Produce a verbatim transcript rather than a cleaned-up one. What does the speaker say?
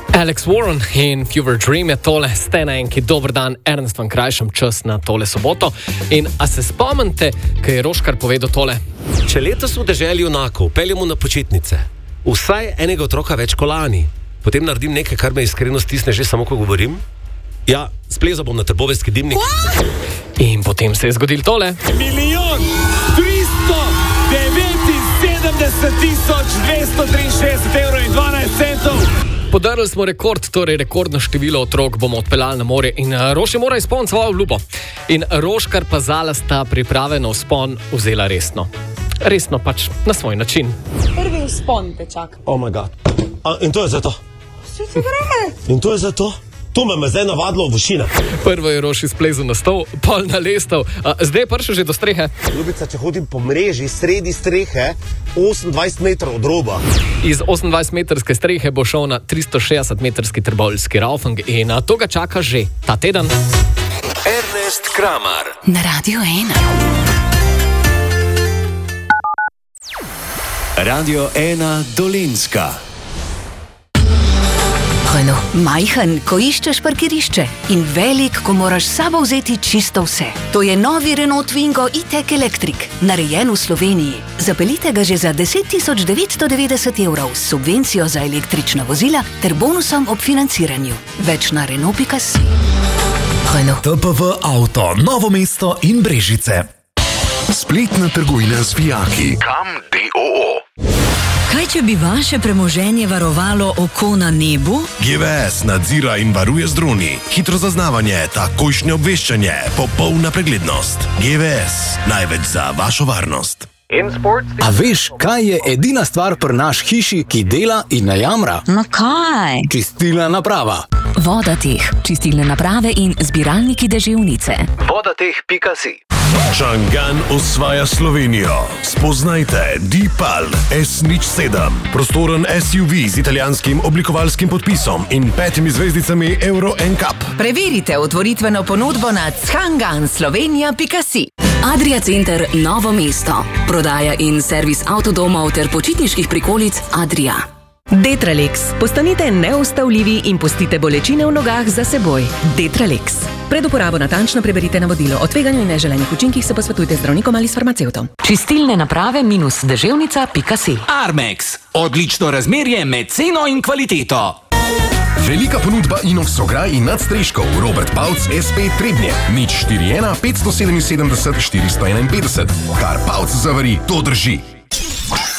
Alex Warren in Fever Dream je tole, ste na enki dober dan, Ernest van Krajšem, čas na tole soboto. In a se spomnite, kaj je Roškar povedal tole? Če letos v deželi junakov peljemo na počitnice, vsaj enega otroka več kot lani, potem naredim nekaj, kar me iskreno stisne že samo, ko govorim. Ja, splezal bom na trboveljski dimnik. In potem se je zgodil tole. Milijon tristo devetinsedemdeset tisoč dvesto triinšestdeset evrov in dvanajst centov. Podarili smo rekord, torej rekordno število otrok bomo odpeljali na morje in Roši mora izpolniti svojo obljubo. In Roškar pa Zala sta priprave na vzpon vzela resno. Resno pač, na svoj način. Prvi vzpon te čaka. Oh moj bog. In to je zato? Vse se gre. In to je zato? To me je zdaj navadilo v višine. Prvo je Roši splezal na stol, pol na lestev, zdaj je prišel že do strehe. Ljubica, če hodim po mreži sredi strehe, osemindvajset metrov od roba. Iz osemindvajsetmetrske strehe bo šel na tristošestdesetmetrski trboveljski raufing in to ga čaka že ta teden. Ernest Kramar na Radio ena. Radio ena Dolenjska. Renault. Majhen, ko iščeš parkirišče in velik, ko moraš s sabo vzeti čisto vse. To je novi Renault Twingo e-tech Electric, narejen v Sloveniji. Zapeljite ga že za deset tisoč devetsto devetdeset evrov s subvencijo za električna vozila ter bonusom ob financiranju. Več na Renault pika si. Renault. T P V Auto, Novo mesto in Brežice. Spletna trgovina z vijaki. Kam D O O. Kaj, če bi vaše premoženje varovalo oko na nebu? G V S nadzira in varuje z droni. Hitro zaznavanje, takojšnje obveščanje, popolna preglednost. G V S, največ za vašo varnost. A veš, kaj je edina stvar pri naš hiši, ki dela in ne jamra? No kaj? Čistilna naprava. Vodateh, čistilne naprave in zbiralniki deževnice. Vodateh pika si. Čangan osvaja Slovenijo. Spoznajte D-Pal S nič sedem. Prostoren S U V z italijanskim oblikovalskim podpisom in petimi zvezdicami Euro N C A P. Preverite otvoritveno ponudbo na čangan slovenija pika si. Adria Center Novo mesto. Prodaja in servis avtodomov ter počitniških prikolic Adria. Detralex. Postanite neustavljivi in pustite bolečine v nogah za seboj. Detralex. Pred uporabo natančno preberite navodilo. O tveganju in neželenih učinkih se posvetujte z zdravnikom ali s farmacevtom. Čistilne naprave minus deževnica pika si. Armex. Odlično razmerje med ceno in kvaliteto. Velika ponudba Inox ograj in nadstreškov. Robert Pavc S P Trebnje. nič štiri ena pet sedem sedem štiri ena pet. Kar Pavc zavari, to drži.